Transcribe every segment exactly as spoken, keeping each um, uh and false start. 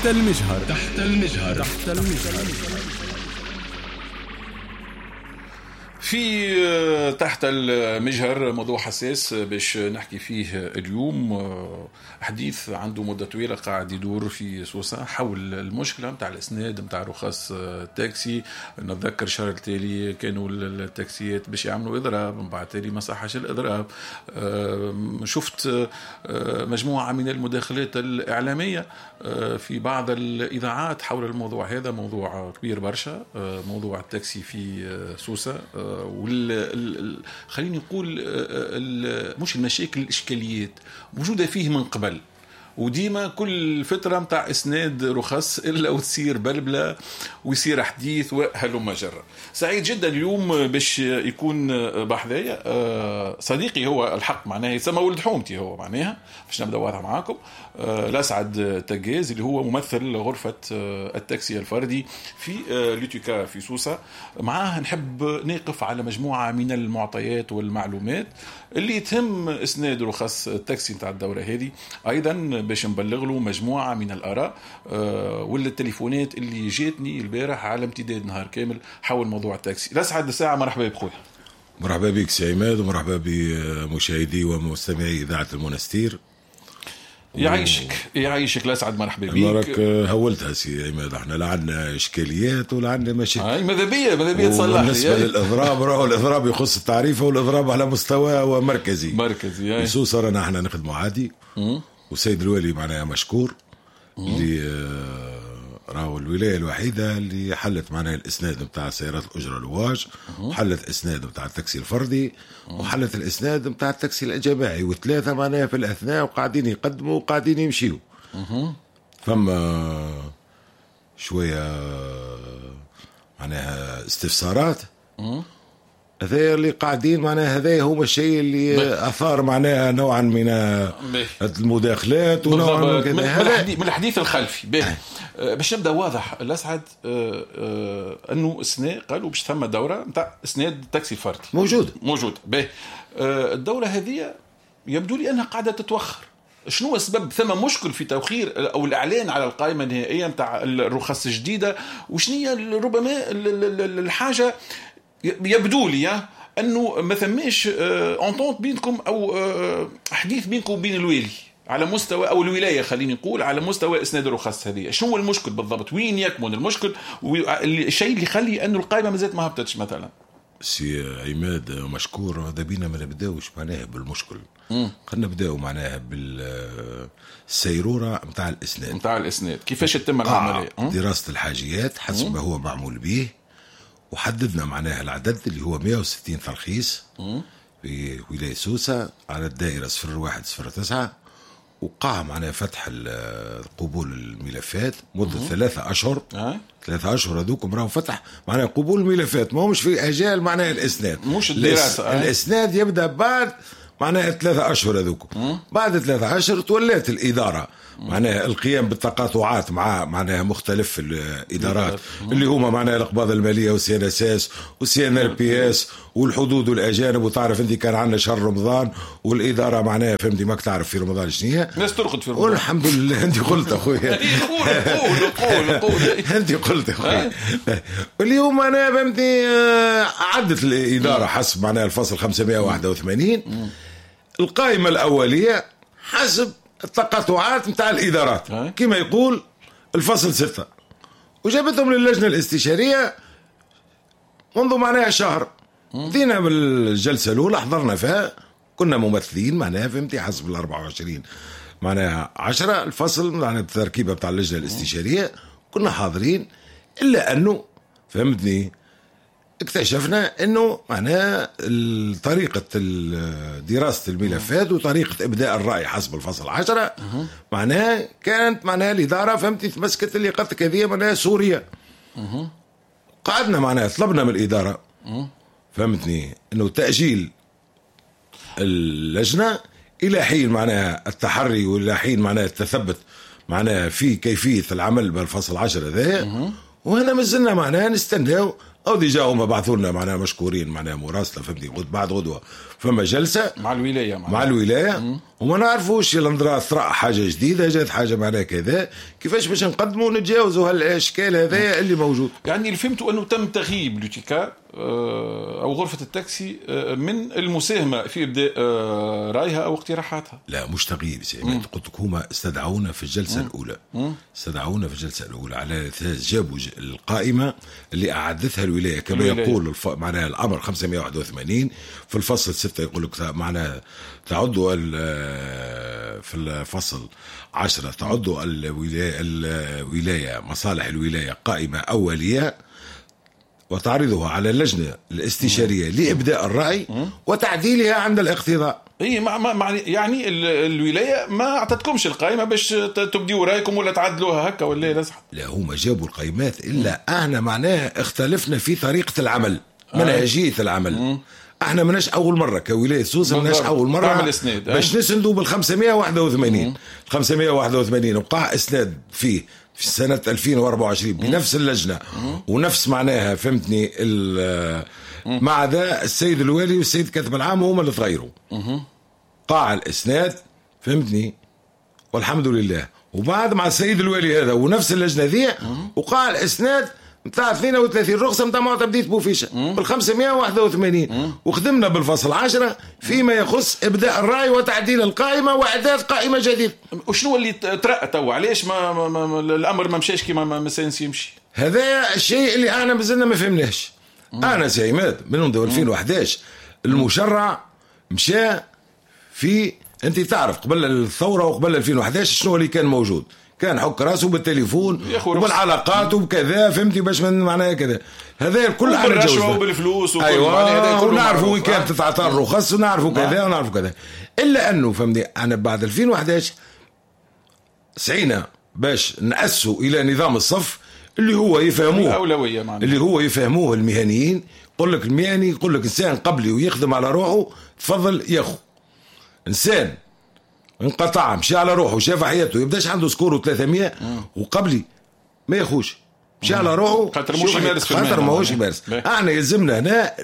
تحت المجهر تحت المجهر تحت المجهر في تحت المجهر موضوع حساس باش نحكي فيه اليوم. حديث عنده مدة طويلة قاعد يدور في سوسة حول المشكلة متاع الإسناد متاع رخص التاكسي. نتذكر الشهر التالي كانوا التاكسيات باش يعملوا إضراب، من بعد تالي ما صحش الإضراب. شفت مجموعة من المداخلات الإعلامية في بعض الإذاعات حول الموضوع هذا، موضوع كبير برشا، موضوع التاكسي في سوسة. وال خليني نقول مش المشاكل الإشكاليات موجودة فيه من قبل، وديما كل فترة متاع إسناد رخص إلا وتصير بلبلة ويصير حديث وهلما جرى. سعيد جدا اليوم باش يكون بحذايا صديقي، هو الحق معناه يسمى ولد حومتي، هو معناها باش نبدأ واضح معاكم. الأسعد تجاز اللي هو ممثل غرفة التاكسي الفردي في لوتيكا في سوسة. معاه نحب نقف على مجموعة من المعطيات والمعلومات اللي تهم إسناد رخص التاكسي متاع الدورة هذه، أيضا باش نبلغ له مجموعة من الآراء ولا التليفونات اللي جاتني البارح على امتداد نهار كامل حول موضوع التاكسي. الأسعد الساعة، مرحبا بخويا. مرحبا بك سي عماد، ومرحبا بمشاهدي ومستمعي إذاعة المنستير. يعيشك يعيشك الأسعد، مرحبا بك. مرك هولتها سي عماد، احنا لا عندنا إشكاليات ولا عندنا مشاكل. هاي ماذا بيا ماذا بيا تصلح. بالنسبة للإضراب، راهو الإضراب يخص التعريفة، والإضراب على مستوى مركزي مركزي. بسوسة رانا احنا نخدموا عادي، والسيد الوالي معناها مشكور اللي راهو الولاية الوحيدة اللي حلت معناها الإسناد متاع سيارات الأجرة الواج، وحلت إسناد متاع التاكسي الفردي، وحلت الإسناد متاع التاكسي الجماعي، وثلاثة معناها في الأثناء وقاعدين يقدموا وقاعدين يمشيوا. فما شوية معناها استفسارات، هذا اللي قاعدين معناها، هذا هو الشيء اللي أثار معناها نوعا من المداخلات ونوعا من, من الحديث الخلفي. باهي باش نبدا واضح الأسعد، أنه إسناد قالوا باش ثم دورة نتاع إسناد التاكسي الفردي موجود موجود. باهي الدورة هذه يبدو لي أنها قاعدة تتوخر. شنو السبب؟ ثم مشكل في توخير أو الإعلان على القائمة النهائية نتاع الرخص الجديدة؟ وشنية ربما الحاجة؟ يبدو لي أنه ما ثماش أنطونت بينكم أو حديث بينكم وبين الوالي على مستوى أو الولاية، خليني نقول على مستوى إسناد الرخص هذه. شنو هو المشكل بالضبط؟ وين يكمن المشكل؟ والشيء اللي يخلي أنه القائمة مازالت ما هبطتش مثلا؟ سي عماد مشكور، هذا بينا ما نبداوش معناها بالمشكل، خلينا نبداو معناها بالسيرورة متاع الإسناد متاع الإسناد. كيفاش تتم العملية؟ دراسة الحاجيات حسب ما هو معمول به، وحددنا معناها العدد اللي هو مئة وستين ترخيص في ولاية سوسة على الدائرة صفر واحد صفر تسعة، وقع معناها فتح قبول الملفات مدة ثلاثة أشهر. أه؟ ثلاثة أشهر هذوك راهو فتح معناها قبول الملفات، ما همش في أجال معناها الإسناد، مش الدراسة. أه؟ الإسناد يبدأ بعد معناها ثلاثة أشهر هذوك. بعد ثلاثة أشهر تولات الإدارة معناها القيام بالتقاطعات مع معناها مختلف الإدارات اللي هما معناها الأقباض المالية والسي ان اس اس والسي ان ار بي اس والحدود والأجانب. وتعرف أنت كان عندنا شهر رمضان والإدارة معناها فهمتي ماك تعرف في رمضان شنية الناس ترقد في رمضان. والحمد لله أنت قلت أخويا قول قول قول أنت قلت أخويا. واليوم أنا فهمتي عدت الإدارة حسب معناها الفصل خمسمائة وواحد وثمانين القائمة الأولية حسب التقاطعات متاع الإدارات كما يقول الفصل ستة، وجابتهم للجنة الاستشارية منذ معناها شهر. دينا بالجلسة الأولى حضرنا فيها، كنا ممثلين معناها فهمتي حسب الأربعة وعشرين معناها عشرة الفصل معناها التركيبة بتاع اللجنة الاستشارية كنا حاضرين، إلا أنه فهمتني اكتشفنا انه معناها طريقة دراسة الملفات وطريقة ابداء الرأي حسب الفصل عشرة معناها كانت معناها الإدارة فهمتي تمسكت اللي قد كذية معناها سوريا. قعدنا معناها طلبنا من الإدارة فهمتني انه تأجيل اللجنة الى حين معناها التحري والى حين معناها التثبت معناها في كيفية العمل بالفصل عشرة ذا. وهنا مازلنا معناها نستناو او ديجا هما بعثوا لنا معناها مشكورين معناها مراسله فهمتني بعد غدوه فما جلسه مع الولايه مع, مع الولايه وما نعرفوش الاندرا ثرا حاجه جديده جات حاجه معناها كذا كيفاش باش نقدموا ونتجاوزوا هالاشكال هذايا اللي موجود. يعني اللي فهمته انه تم تغييب لوتيكا او غرفه التاكسي من المساهمه في ابداء رايها او اقتراحاتها. لا مش تغييب سيدي، قلت لك هما استدعونا في الجلسه مم. الاولى مم. استدعونا في الجلسه الاولى على اساس جابوا القائمه اللي اعدتها الولايه كما الولاية. يقول الف... معناها الامر خمسمائة وواحد وثمانين في الفصل ستة يقول لك معناها تعدوا في الفصل عشرة تعدوا الولايه الولايه مصالح الولايه قائمه اوليه وتعرضها على اللجنه الاستشاريه لابداء الراي وتعديلها عند الاقتضاء. اي مع مع يعني الولايه ما اعطتكمش القائمه باش تبديوا رايكم ولا تعدلوها هكا ولا لا؟ لا هما جابوا القائمات الا احنا معناها اختلفنا في طريقه العمل منهجيه العمل. مم. احنا مناش اول مره كولايه سوسه مناش اول مره باش نسندوا بال خمسمائة وواحد وثمانين خمسمائة وواحد وثمانين وقع اسناد فيه في سنه ألفين وأربعة وعشرين بنفس اللجنه ونفس معناها فهمتني مع ذا السيد الوالي والسيد كاتب العام هما اللي تغيروا قاع الاسناد فهمتني والحمد لله. وبعد مع السيد الوالي هذا ونفس اللجنه ذي وقاع الاسناد نتاع اثنين وثلاثين رخصه نتاع معتمديه بوفيشه بال خمسمائة وواحد وثمانين وخدمنا بالفصل عشرة فيما يخص ابداء الراي وتعديل القائمه واعداد قائمه جديده. وشنو اللي ترأى تو علاش ما, ما, ما, ما الامر ما مشاش كيما ما مسانس يمشي؟ هذا الشيء اللي انا مازلنا ما فهمناش. انا سي عماد من منذ ألفين وأحد عشر المشرع مشى في انت تعرف قبل الثوره وقبل ألفين وأحد عشر شنو اللي كان موجود؟ كان حك راسه بالتليفون وبالعلاقات وبكذا فهمتي باش من معناها كذا هذا الكل على الرشوه وبالفلوس وكل ايوه ونعرفوا وين كانت تتعطى الرخص ونعرفوا كذا ونعرفوا كذا الا انه فهمتني انا بعد ألفين وأحد عشر سعينا باش نأسوا الى نظام الصف اللي هو يفهموه اولويه اللي هو يفهموه المهنيين. يقول لك المهني يقول لك انسان قبلي ويخدم على روحه تفضل ياخذ انسان انقطع مشي على روحه وشاف حياته يبداش عنده سكور ثلاثمائة وقبلي ما ياخوش مشي على روحه خاطر مش يمارس في خاطر ماهوش يمارس. احنا يلزمنا هنا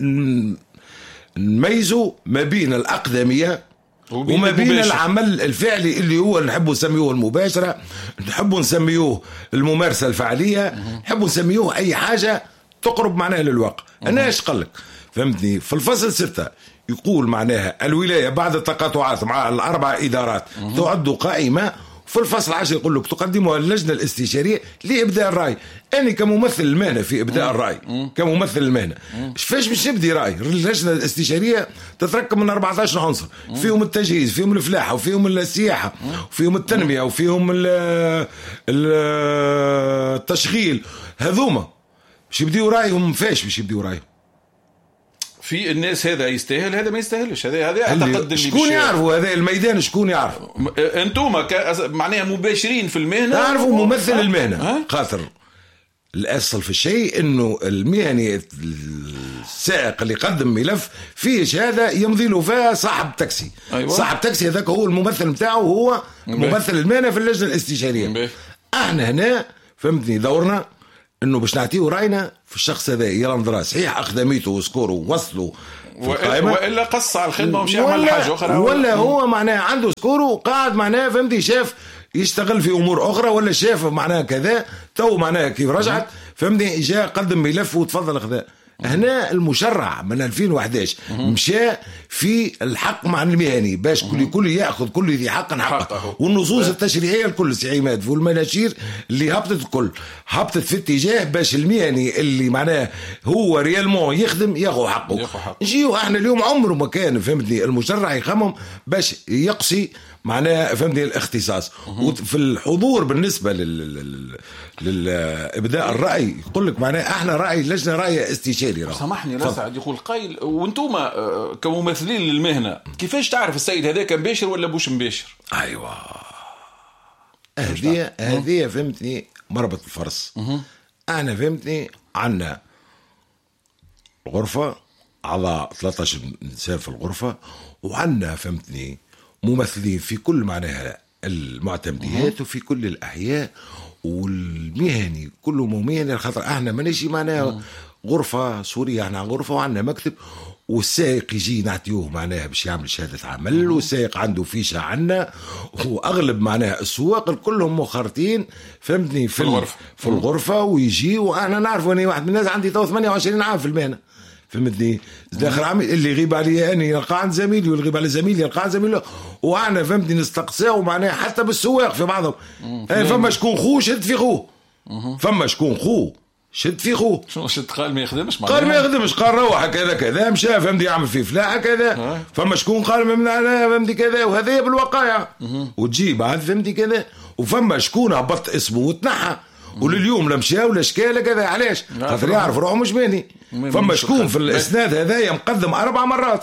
نميزوا ما بين الاقدميه وما بين المباشر. العمل الفعلي اللي هو نحبوا نسميوه المباشره نحبوا نسميوه الممارسه الفعليه نحبوا نسميوه اي حاجه تقرب معناها للواقع. انا ايش قال لك فهمتني في الفصل ستة يقول معناها الولايه بعد التقاطعات مع الاربع ادارات تعد قائمه. في الفصل عشر يقول لك تقدمها اللجنه الاستشاريه لابداء الراي. انا كممثل المهنه في ابداء الراي كممثل المهنه فاش باش نبدي راي؟ اللجنه الاستشاريه تتركب من أربعة عشر عنصر فيهم التجهيز فيهم الفلاحه وفيهم السياحه وفيهم التنميه وفيهم التشغيل هذوما باش يبديوا رايهم فاش باش يبديوا رايهم في الناس هذا يستاهل هذا ما يستاهلش. هذا هذا اعتقد شكون يعرفوا هذا الميدان شكون يعرف؟ انتوما معناها مباشرين في المهنه تعرفوا ممثل أه؟ المهنه خاطر الاصل في الشيء انه المهني السائق اللي يقدم ملف فيه شهاده يمضي له فيها صاحب تاكسي. أيوة. صاحب تاكسي هذاك هو الممثل نتاعه هو ممثل المهنه في اللجنه الاستشاريه. مبيه. احنا هنا فهمتني دورنا انه باش نعطيه راينا في الشخص هذا يلا صحيح اقدميته وسكوره وصلوا والا قص على الخدمه ومشي عمل حاجه اخرى ولا هو معناه عنده سكوره وقاعد معناه فهمتي شاف يشتغل في امور اخرى ولا شاف معناه كذا تو معناه كيف رجعت فهمتني جاء قدم ملف وتفضل خذا. هنا المشرع من ألفين وأحد عشر مشى في الحق مع المهني باش كل كل ياخذ كل ذي حق حقه والنصوص التشريعيه الكل سي عماد والمناشير اللي هبطت الكل هبطت في اتجاه باش المهني اللي معناه هو ريالمون يخدم ياخذ حقه. نجيو احنا اليوم عمره ما كان فهمتني المشرع يخمم باش يقصي معناها فهمتني الاختصاص. وفي الحضور بالنسبه لل للابداء الراي يقول لك معناها احنا راي اللجنه راي استشاري. سامحني لا سعد يقول قايل وانتوما كممثلين للمهنه كيفاش تعرف السيد هذاك مباشر ولا بوش مباشر؟ ايوه هذه هذه فهمتني مربط الفرس. انا فهمتني عندنا غرفه على ثلاثة عشر انسان في الغرفه وعندنا فهمتني ممثلين في كل معناها المعتمديات وفي كل الأحياء والمهني كله مهني خاطر احنا مانيش معناها غرفه سوريه، احنا غرفه وعندنا مكتب، والسائق يجي نعطيوه معناها باش يعمل شهاده عمل، والسائق عنده فيشه عنا، واغلب معناها السواق كلهم مخرطين فهمتني في, في الغرفه في الغرفه ويجي. وانا نعرف اني واحد من الناس عندي تو ثمانية وعشرين عام في المهنه فهمتني، داخل عامل اللي يغيب علي انا يلقى عند زميلي، واللي يغيب على زميلي يلقى عند زميله، وانا فهمتني نستقصاه معناها حتى بالسواق في بعضهم. فما شكون خو شد في خو، فما شكون خو شد في خو. شنو شد؟ قال ما يخدمش، قال ما يخدمش، قال روح كذا كذا، مشى فهمتي يعمل في فلاحه كذا. فما شكون قال من انا فهمتي كذا، وهذا بالوقايع وتجي بعد فهمتي كذا. وفما شكون هبط اسمه وتنحى، ولليوم لا مشى ولا شكاله كذا. علاش؟ خاطر يعرف روحه مش باني. فما شكون في الاسناد هذايا مقدم اربع مرات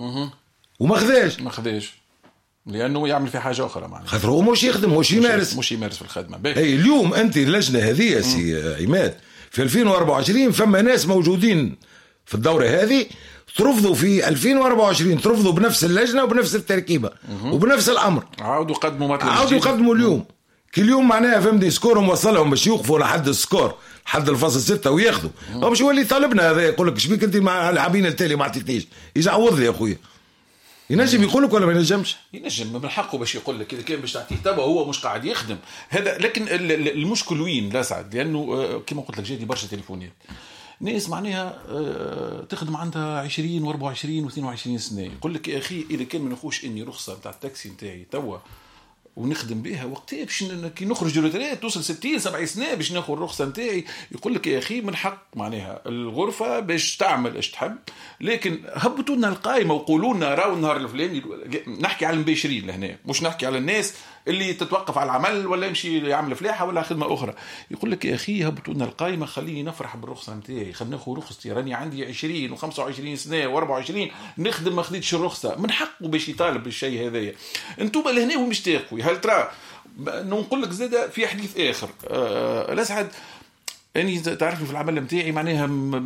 وما خذاش ما خذاش لانه يعمل في حاجه اخرى معناها، خاطر هو مش يخدم، مش يمارس مش يمارس في الخدمه. اي اليوم انت اللجنه هذه سي عماد في ألفين وأربعة وعشرين فما ناس موجودين في الدوره هذه ترفضوا في ألفين وأربعة وعشرين، ترفضوا بنفس اللجنه وبنفس التركيبه وبنفس الامر، عاودوا قدموا مثلا عاودوا يقدموا اليوم. كل يوم معناها فهمتي سكورهم وصلهم باش يوقفوا لحد السكور حد الفصل ستة وياخذوا. هو مش يولي طالبنا هذا يقول لك شبيك انت مع اللاعبين التالي ما عطيتنيش، يجي عوض لي يا اخويا. ينجم يقول لك ولا ما ينجمش؟ ينجم من حقه باش يقول لك اذا كان باش تعطيه توا هو مش قاعد يخدم هذا. لكن المشكل وين لا سعد؟ لانه كما قلت لك جاتني برشا تليفونات ناس معناها تخدم عندها عشرين وأربعة وعشرين واثنين وعشرين سنه، يقول لك يا اخي اذا كان ما ناخوش اني رخصه نتاع التاكسي نتاعي توا ونخدم بها وقتها باش كي نخرج جلوترات توصل ستين سبعين سنه باش ناخذ الرخصه نتاعي. يقول لك يا اخي من حق معناها الغرفه باش تعمل ايش تحب، لكن هبطوا لنا القائمه وقولوا لنا راهو النهار الفلاني. نحكي على المباشرين لهنا، مش نحكي على الناس اللي تتوقف على العمل ولا يمشي يعمل فلاحه ولا خدمه اخرى. يقول لك يا اخي هبطوا لنا القائمه خليني نفرح بالرخصه نتاعي، خلينا ناخذ رخصتي راني عندي عشرين وخمسة وعشرين سنه وأربعة وعشرين نخدم ما خديتش الرخصه. من حقه باش يطالب بالشيء هذايا. انتم لهنا ومش تاخذوا. هل ترى نقول لك زاده في حديث اخر أه الاسعد يعني تعرفني في العمل نتاعي معناها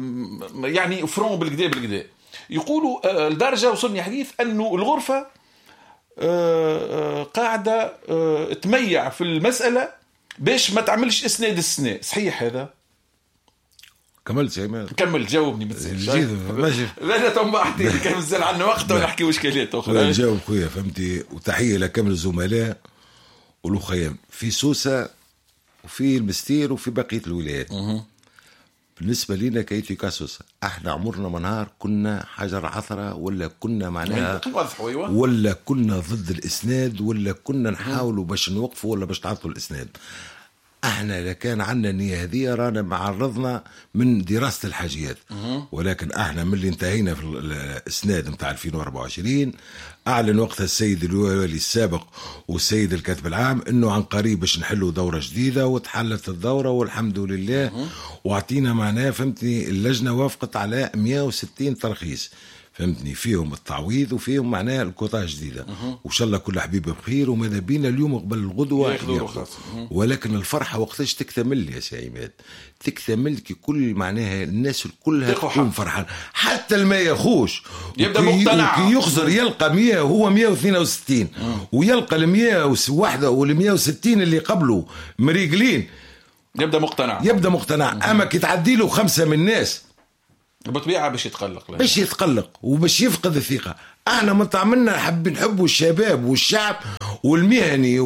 يعني فرون بالكدا بالكدا يقولوا أه لدرجه وصلني حديث انه الغرفه أه قاعده أه تميع في المساله باش ما تعملش اسناد السنه. صحيح هذا؟ كملت شيء ما كمل جاوبني متسالش ماشي. لا لا تو احكي لي كان مازال عندنا وقت ونحكي مشكلات اخرى. نجاوب خويا فهمتي. وتحيه لكامل الزملاء والخيام في سوسه وفي المستير وفي بقيه الولايات. بالنسبه لنا كايتي كاسوس احنا عمرنا ما نهار كنا حجر عثره ولا كنا معناها ولا كنا ضد الاسناد ولا كنا نحاولوا باش نوقفوا ولا باش نعطوا الاسناد. احنا اذا كان عندنا النيه هذه رانا معرضنا من دراسه الحاجيات، ولكن احنا من اللي انتهينا في الاسناد نتاع ألفين وأربعة وعشرين اعلن وقتها السيد الوالي السابق والسيد الكاتب العام انه عن قريب باش نحلوا دوره جديده، وتحلت الدوره والحمد لله. واعطينا معناه فهمتني اللجنه وافقت على مئة وستين ترخيص فهمتني، فيهم التعويض وفيهم معناها الكوطه جديده. وان شاء الله كل حبيب بخير. وماذا بينا اليوم قبل الغدوه ولكن الفرحه وقتاش تكتمل يا سي عماد؟ تكتمل كي كل معناها الناس كلها تكون فرحان، حتى الماء يخوش يبدا مقتنع. كي يخزر يلقى مئة هو مئة واثنين وستين ويلقى ال مئة وواحد وال مئة وستين اللي قبله مريقلين يبدا مقتنع يبدا مقتنع. اما كي تعدي له خمسه من الناس بطبيعه باش يتقلق لها. باش يتقلق وباش يفقد الثقه. احنا من طعمنا حب نحبوا الشباب والشعب والمهني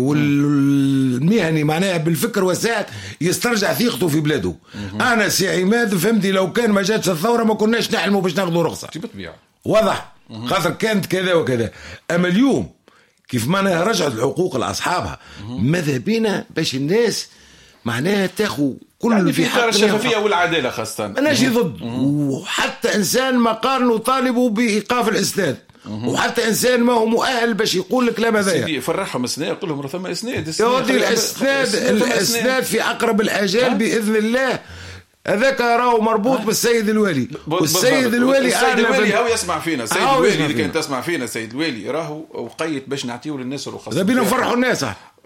والمهني معناها بالفكر وساعد يسترجع ثقته في بلاده. انا سي عماد فهمتي لو كان ما جاتش الثوره ما كناش نحلموا باش ناخذوا رخصه بطبيعه واضح، خاطر كانت كذا وكذا. اما اليوم كيف معناها رجعت الحقوق لاصحابها ماذا بينا باش الناس معناها تاخذ كل يعني في حق الشفافيه والعداله خاصه. انا شي ضد. وحتى انسان ما قارنوا طالبوا بايقاف الاسناد، وحتى انسان ما هو مؤهل باش يقول لك لا ماذا سيدي فرحهم اسناد يقول لهم ثم اسناد يودي الاسناد الاسناد في اقرب الاجال باذن الله. هذاك راهو مربوط بالسيد الوالي. والسيد الوالي السيد الوالي هو يسمع فينا. السيد الوالي اللي كان تسمع فينا السيد الوالي راهو وقيت باش نعطيو للناس الرخص. هذا بينا نفرحوا الناس.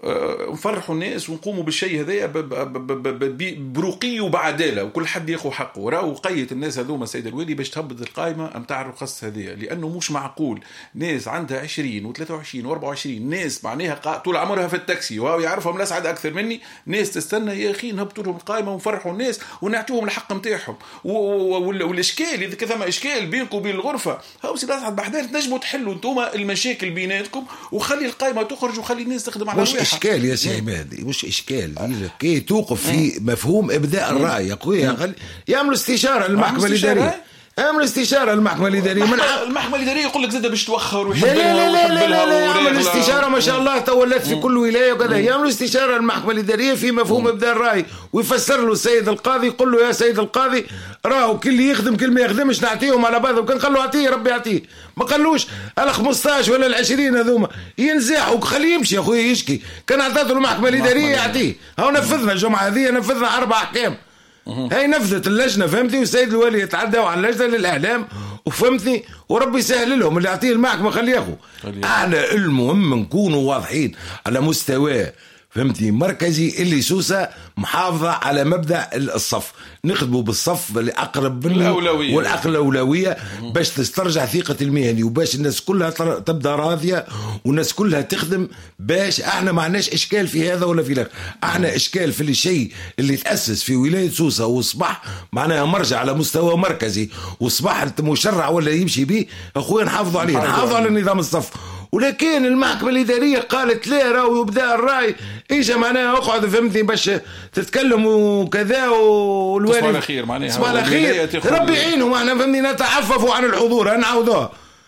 نفرحوا الناس ونقوموا بالشيء هذايا برقي وبعداله وكل حد ياخذ حقه. راهو قيت الناس هذوما سيد الوالي باش تهبط القائمه نتاع الرخص هذيا، لانه مش معقول ناس عندها عشرين وثلاثة وعشرين وأربعة وعشرين ناس معناها طول عمرها في التاكسي وهو يعرفهم الاسعد اكثر مني، ناس تستنى يا اخي نهبطوا لهم القائمه ونفرحوا الناس ونعطيهم الحق نتاعهم. والاشكال اذا كذا ما اشكال بينكم وبين الغرفه هاو سي الاسعد بحذر تنجموا تحلوا انتوما المشاكل بيناتكم وخلي القائمه تخرج وخلي الناس تخدم على مش اشكال يا سي عماد، مش اشكال كي توقف في مفهوم ابداء الراي يا خويا، خلي يعملوا استشاره للمحكمه الاداريه، اعمل استشاره للمحكمه الاداريه. من المحكمه الاداريه يقول لك زاد باش توخر ويحب لا لا لا لا لا, لا يعمل استشاره ما شاء الله تولت في كل ولايه وكذا، يعملوا استشاره للمحكمه الاداريه في مفهوم ابداء الراي ويفسر له السيد القاضي، يقول له يا سيد القاضي راهو كل اللي يخدم كل ما يخدمش نعطيهم على بعض، وكان قال له اعطيه ربي يعطيه، ما قالوش على خمسطاش ولا العشرين هذوما ينزاح وخليه يمشي يا خويا يشكي، كان عطاته المحكمه الاداريه يعطيه. هاو نفذنا الجمعه هذه نفذنا اربع احكام، هاي نفذت اللجنه فهمتني، والسيد الوالي يتعداوا على اللجنه للاعلام وفهمتني، وربي يسهل لهم اللي يعطيه المحكمه خليه ياخذ. احنا المهم نكونوا واضحين على مستوى فهمتني مركزي اللي سوسه محافظه على مبدا الصف، نخدموا بالصف اللي اقرب منه والاولويه باش تسترجع ثقه المهني وباش الناس كلها تبدا راضيه والناس كلها تخدم، باش احنا ما عندناش اشكال في هذا ولا في ذاك، احنا اشكال في الشيء اللي تاسس في ولايه سوسه واصبح معناها مرجع على مستوى مركزي واصبح مشرع ولا يمشي به، اخويا نحافظوا عليه، نحافظوا على نظام الصف. ولكن المحكمة الإدارية قالت لا راهو يبدأ الرأي إيش معناها اقعد فهمتني باش تتكلم وكذا والوالي تصبح الأخير معناها تصبح الأخير ربي يعينهم، احنا فهمتني نتعففوا عن الحضور نعاودوها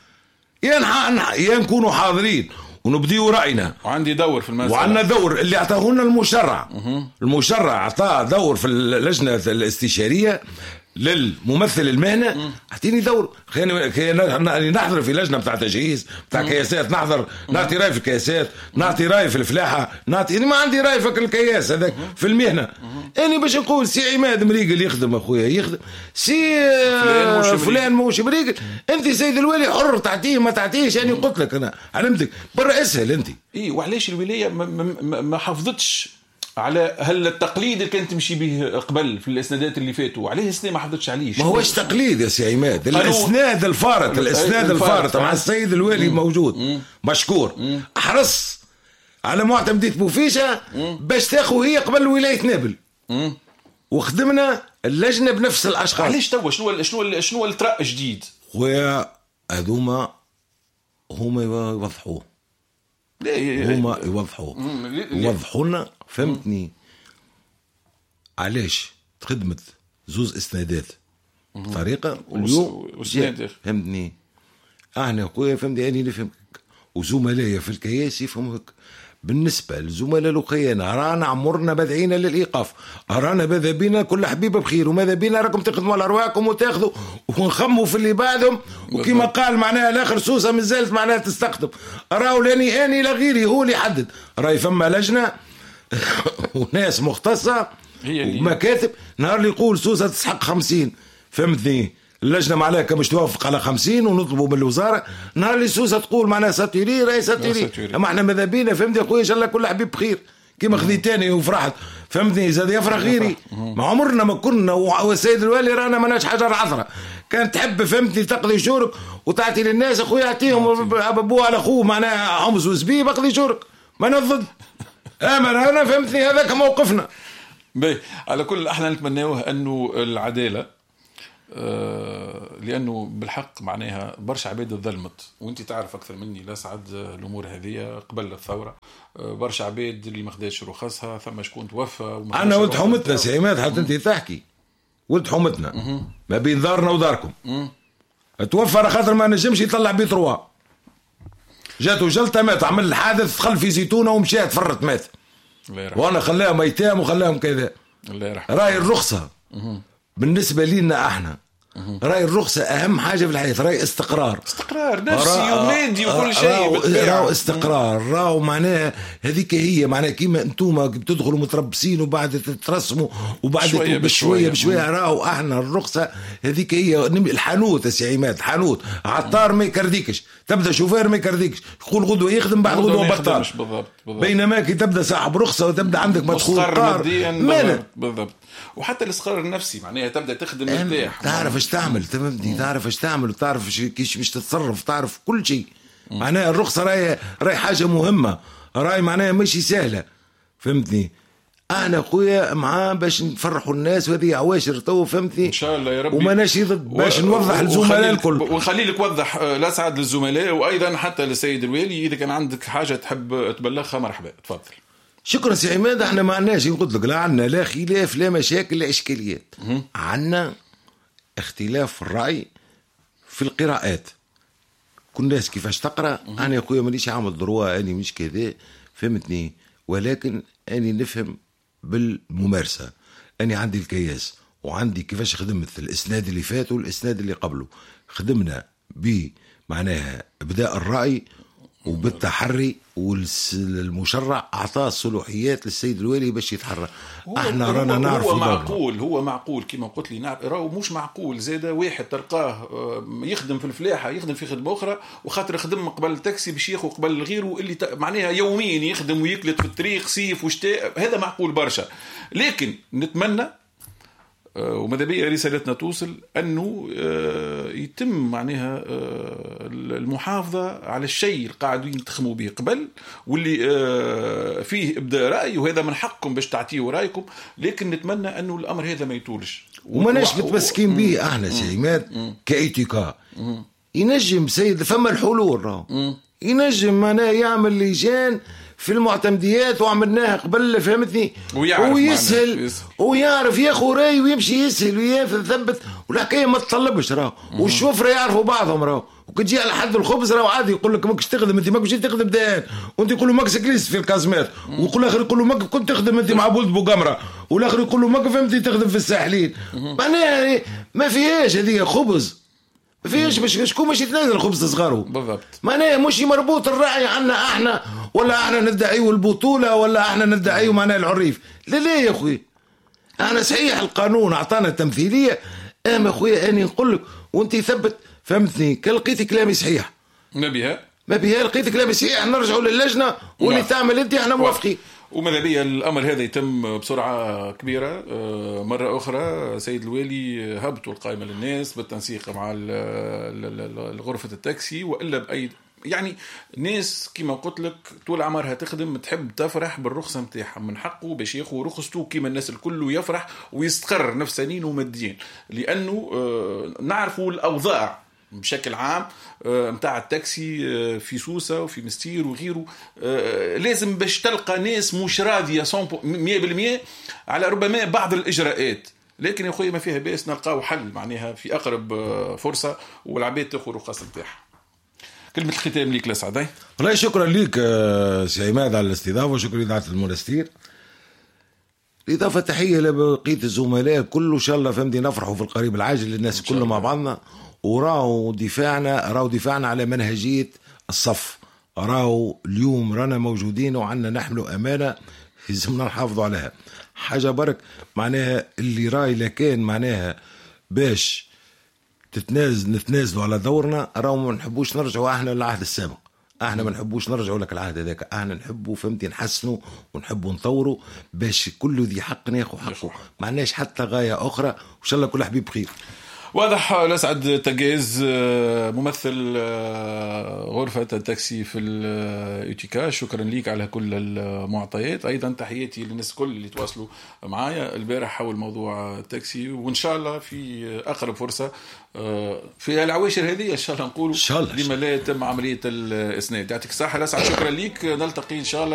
يا نكونوا حاضرين ونبديوا رأينا، وعندي دور في المسألة وعندنا دور اللي اعطاه لنا المشرع. المشرع اعطاه دور في اللجنة الاستشارية للممثل المهنة، اعطيني دور خلينا نحضر في لجنة بتاع تجهيز بتاع كياسات، نحضر نعطي راي في الكياسات، نعطي راي في الفلاحة، نعطي ما عندي راي في الكياس هذاك في المهنة. اني باش نقول سي عماد مريقل يخدم اخويا يخدم، سي فلان موش مريقل، انت سيد الوالي حر تعطيه ما تعطيهش، يعني قلت لك انا علمتك برا اسهل انت. اي وعلاش الولاية ما, ما, ما حافظتش على هل التقليد اللي كانت تمشي به قبل في الاسنادات اللي فاتوا، عليه السنه ما حضرتش عليه؟ ما هوش تقليد يا سي عماد، الاسناد الفارط الاسناد الفارط مع السيد الوالي موجود مم. مشكور مم. احرص على معتمدية بوفيشة باش تاخذ هي قبل ولايه نابل مم. وخدمنا اللجنه بنفس الاشخاص. علاش توا شنو شنو شنو الترق جديد؟ خويا هذوما هما يوضحوه، هما يوضحوه يوضحوا لنا فهمتني علاش تخدمت زوز اسنادات بطريقه واليوم فهمتني احنا خويا فهمتني اني نفهمك وزملائي في الكياس يفهموك. بالنسبه للزملاء الاخيان رانا عمرنا بدعينا للايقاف، رانا ماذا بينا كل حبيب بخير، وماذا بينا راكم تخدموا على ارواحكم وتاخذوا ونخموا في اللي بعدهم، وكما قال معناها الاخر سوسه مازالت معناها تستخدم، راهو لاني اني لا غيري هو اللي يحدد، راهي فما لجنه وناس مختصه ومكاتب، نهار اللي يقول سوسه تسحق خمسين فهمتني اللجنه معناها كمش توافق على خمسين ونطلبوا من الوزاره، نهار اللي سوسه تقول معناها ساتيري راهي ساتيري، اما احنا ماذا بينا فهمتني يا خويا ان شاء الله كل حبيب بخير كيما خذيتني وفرحت فهمتني زاد يفرح غيري، ما عمرنا ما كنا والسيد الوالي رانا ماناش حجر عثره، كانت تحب فهمتني تقضي شورك وتعطي للناس اخويا يعطيهم ابوه على اخوه معناها حمص وزبيب اقضي شورك ما نضد اما رانا فهمتني هذاك موقفنا. باهي على كل احنا نتمناوه انه العداله آه لانه بالحق معناها برشا عباد ظلمت، وانت تعرف اكثر مني لا سعد الامور هذه قبل الثوره، آه برشا عباد اللي ما خداتش رخصها، ثم شكون توفى. انا ولد حومتنا سي عماد حتى انت تحكي ولد حومتنا ما بين دارنا وداركم توفى على خاطر ما نجمش يطلع بيت روا، جاته جلطه مات، عمل الحادث دخل في زيتونه ومشى تفرط مات، وانا خلاهم ايتام وخلاهم كذا. الله يرحمه. راي الرخصه بالنسبه لنا احنا راي الرخصه اهم حاجه في الحياه، راي استقرار استقرار نفسي ومادي وكل شيء، راهو استقرار، راهو معناها هذيك هي معناها كيما انتوما بتدخلوا متربصين وبعد تترسموا وبعد بشويه بشويه بشويه، راهو احنا الرخصه هذيك هي. الحانوت يا سي عماد حانوت عطار ما يكرديكش، تبدا شوفير ما يكرديكش، يقول غدوه يخدم بعد غدوه بطال، بالضبط بالضبط. بينما كي تبدا صاحب رخصه وتبدا عندك مدخول قار بالضبط. بالضبط. وحتى الاستقرار النفسي معناها تبدا تخدم مرتاح، تعرف ايش تعمل، تفهمني، تعرف ايش تعمل وتعرف كيش باش تتصرف، تعرف كل شيء. معناها الرخصه راهي راهي حاجه مهمه، راهي معناها ماشي سهله، فهمتني. انا خويا معاه باش نفرحوا الناس، وهذه عواشر تو، فهمتني، ان شاء الله يا ربي. وما ناشي ضد باش و... نوضح للزملاء الكل، ونخلي لك توضح الاسعد للزملاء، وايضا حتى للسيد الوالي اذا كان عندك حاجه تحب تبلغها مرحبا، تفضل. شكرا سي عماد. احنا ما عندناش، قلت لك لا عندنا لا خلاف لا مشاكل لا اشكاليات، عندنا اختلاف في الراي في القراءات. كل الناس كيفاش تقرا، انا يا خويا مانيش عامل دروا، اني مش كذا، فهمتني، ولكن اني نفهم بالممارسه. اني عندي الكياس وعندي كيفاش خدمت الاسناد اللي فات والاسناد اللي قبله، خدمنا ب معناها ابداء الراي وبالتحري، والمشرع اعطاه الصلاحيات للسيد الوالي باش يتحرى. احنا رانا نعرف هو معقول، هو معقول كما قلت لي، نعرف راهو مش معقول زاد واحد تلقاه يخدم في الفلاحه، يخدم في خدمه اخرى، وخاطر يخدم قبل التاكسي باش ياخذ قبل غيره اللي معناها يوميا يخدم ويكلت في الطريق صيف وشتاء، هذا معقول برشا. لكن نتمنى وماذا بيا رسالتنا توصل أنه يتم معناها المحافظة على الشيء اللي قاعدين ينتخموا به قبل، واللي فيه إبداء رأي، وهذا من حقكم باش تعطيه رأيكم، لكن نتمنى أنه الأمر هذا ما يطولش وما ناش متمسكين به. احنا سيمات كايتيكا ينجم سيد، فما الحلول راهو، ينجم معناها يعمل لجان في المعتمديات وعملناها قبل، فهمتني، ويسهل ويعرف ياخو راي ويمشي يسهل ويثبت، والحكايه ما تطلبش راهو، والشوفره يعرفوا بعضهم راهو، وكتجي على حد الخبز راهو عادي يقول لك ماكش تخدم انت، ماكش تخدم دهان، وانت يقول له ماكش كليست في الكازمات، ويقول الاخر يقول له ماك كنت تخدم انت مع بولد بوقمره، والاخر يقول له ماك فهمتي تخدم في الساحلين. معناها ما فيهاش هذه خبز، ما فيهاش باش شكون باش يتنازل خبز صغاره بالضبط. معناها مش مربوط الراعي عنا احنا، ولا احنا ندعيو البطوله، ولا احنا ندعيو معناها العريف. لا لا يا اخوي، انا صحيح القانون اعطانا التمثيليه، اما اخويا اني نقول لك وانت ثبت، فهمتني، كان لقيت كلامي صحيح ما بها ما بها لقيت كلامي صحيح، نرجعوا للجنه واللي تعمل انت احنا موافقين. وماذا بيا الأمر هذا يتم بسرعة كبيرة. مرة أخرى سيد الوالي هبطوا القائمة للناس بالتنسيق مع غرفة التاكسي، وإلا بأي يعني ناس كما قلت لك طول عمرها تخدم، تحب تفرح بالرخصة متاعها، من حقه باش ياخذ رخصته كما الناس الكل، يفرح ويستقر نفسانيا وماديا، لأنه نعرفوا الأوضاع بشكل عام متاع التاكسي في سوسة وفي مستير وغيره. لازم باش تلقى ناس مش راضية مية بالمية على ربما بعض الإجراءات، لكن يا أخوي ما فيها بأس نلقاو حل معناها في أقرب فرصة، والعباد تأخذ رخص متاعها. كلمة الختام ليك لسعد. والله شكرا ليك سي عماد على الاستضافة، وشكرا لإذاعة المنستير. الإضافة تحية لبقية الزملاء كله، إن شاء الله فهمتي نفرحوا في القريب العاجل للناس كله مع بعضنا، وراو دفاعنا راو دفاعنا على منهجية الصف، راو اليوم رانا موجودين وعنا نحملوا أمانة لازمنا نحافظوا عليها. حاجة برك معناها اللي راي لكان معناها باش تتنازل نتنازلوا على دورنا، راو ما نحبوش نرجعوا احنا للعهد السابق، احنا ما نحبوش نرجعوا لك العهد هذاك، احنا نحبوا فهمتي نحسنوا ونحبوا نطوروا باش كل ذي حق ناخذ حقه، ما عندناش حتى غاية أخرى، وإن شاء الله كل حبيب بخير. واضح. لسعد تجاز ممثل غرفة التاكسي في اليوتيكا، شكرا ليك على كل المعطيات. أيضا تحياتي للناس كل اللي تواصلوا معايا البارح حول موضوع التاكسي، وإن شاء الله في أقرب فرصة في العواشر هذه إن شاء الله نقول لما لا يتم عملية الإسناد. يعطيك الصحة لسعد، شكرا ليك، نلتقي إن شاء الله.